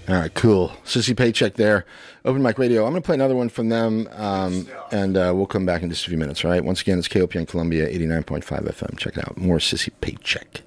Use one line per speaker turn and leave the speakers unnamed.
All right, cool. Sissy Paycheck there. Open Mic Radio. I'm going to play another one from them, and we'll come back in just a few minutes, all right? Once again, it's KOPN Columbia, 89.5 FM. Check it out. More Sissy Paycheck.